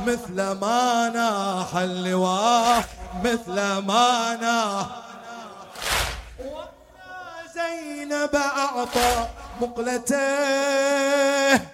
مثل ما ناح اللواء مثل ما ناح. زينب أعطى مقلته